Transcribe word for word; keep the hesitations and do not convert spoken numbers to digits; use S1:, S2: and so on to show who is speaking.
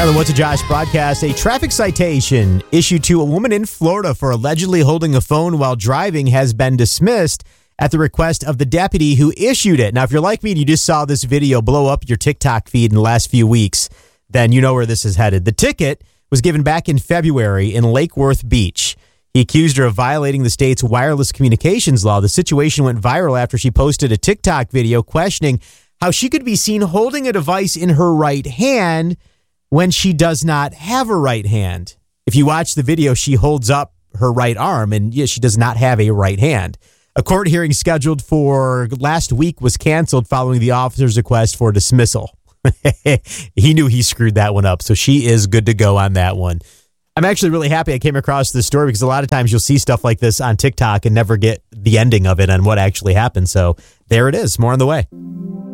S1: On the What to Josh broadcast, a traffic citation issued to a woman in Florida for allegedly holding a phone while driving has been dismissed at the request of the deputy who issued it. Now, if you're like me and you just saw this video blow up your TikTok feed in the last few weeks, then you know where this is headed. The ticket was given back in February in Lake Worth Beach. He accused her of violating the state's wireless communications law. The situation went viral after she posted a TikTok video questioning how she could be seen holding a device in her right hand when she does not have a right hand. If you watch the video, she holds up her right arm, and yeah, she does not have a right hand. A court hearing scheduled for last week was canceled following the officer's request for dismissal. He knew he screwed that one up, so she is good to go on that one. I'm actually really happy I came across this story because a lot of times you'll see stuff like this on TikTok and never get the ending of it and what actually happened. So there it is. More on the way.